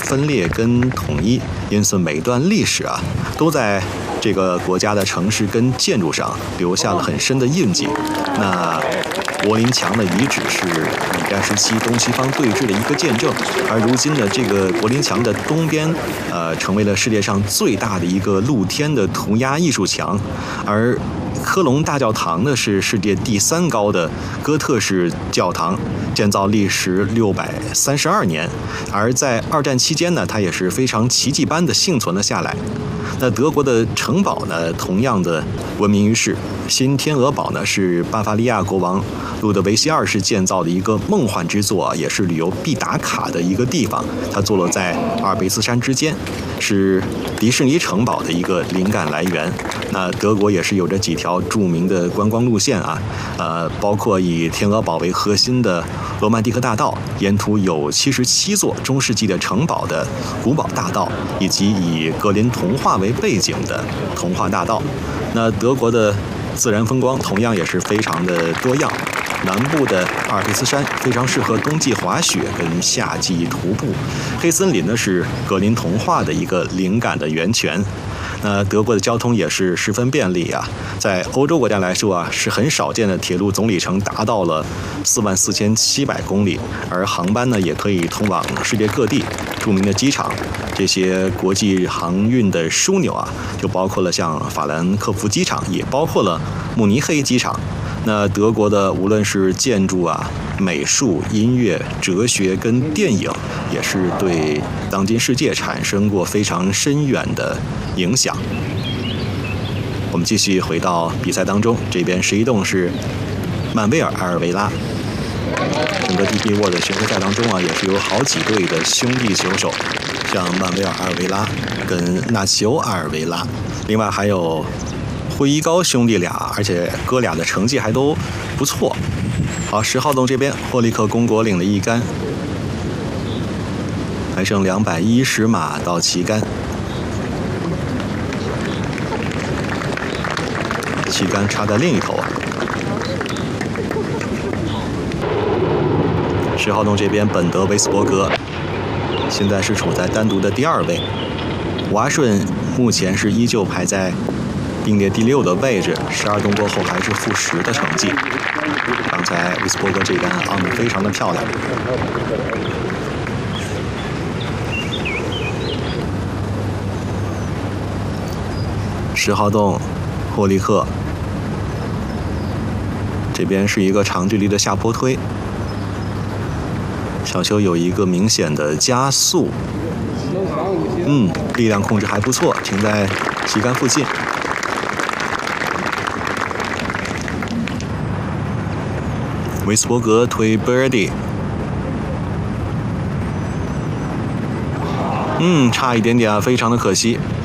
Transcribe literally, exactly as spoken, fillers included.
分裂跟统一，因此每段历史啊，都在这个国家的城市跟建筑上留下了很深的印记。那柏林墙的遗址是冷战时期东西方对峙的一个见证，而如今的这个柏林墙的东边，呃，成为了世界上最大的一个露天的涂鸦艺术墙，而科隆大教堂呢是世界第三高的哥特式教堂，建造历时六百三十二年，而在二战期间呢，它也是非常奇迹般的幸存了下来。那德国的城堡呢，同样的闻名于世。新天鹅堡呢，是巴伐利亚国王路德维希二世建造的一个梦幻之作，也是旅游必打卡的一个地方。它坐落在阿尔卑斯山之间，是迪士尼城堡的一个灵感来源。那德国也是有着几条著名的观光路线啊，呃，包括以天鹅堡为核心的罗曼蒂克大道，沿途有七十七座中世纪的城堡的古堡大道，以及以格林童话为背景的童话大道。那德国的自然风光同样也是非常的多样，南部的阿尔卑斯山非常适合冬季滑雪跟夏季徒步，黑森林呢是格林童话的一个灵感的源泉。那德国的交通也是十分便利啊，在欧洲国家来说啊，是很少见的铁路总里程达到了四万四千七百公里，而航班呢也可以通往世界各地著名的机场。这些国际航运的枢纽啊，就包括了像法兰克福机场，也包括了慕尼黑机场。那德国的无论是建筑啊、美术、音乐、哲学跟电影，也是对当今世界产生过非常深远的影响。我们继续回到比赛当中，这边十一洞是曼威尔埃尔维拉。整个 D P World 选手赛当中啊，也是有好几队的兄弟球手，像曼威尔埃尔维拉跟纳奇欧埃尔维拉，另外还有灰伊高兄弟俩，而且哥俩的成绩还都不错。好，十号洞这边霍利克公国领了一杆，还剩两百一十码到旗杆，旗杆插在另一头啊。十号洞这边本德维斯伯格现在是处在单独的第二位，瓦顺目前是依旧排在并列第六的位置，十二洞过后还是负十的成绩。刚才维斯伯格这杆昂得非常的漂亮。十号洞霍利克这边是一个长距离的下坡推，小球有一个明显的加速，嗯，力量控制还不错，停在旗杆附近。维斯伯格推 birdie， 嗯，差一点点啊，非常的可惜。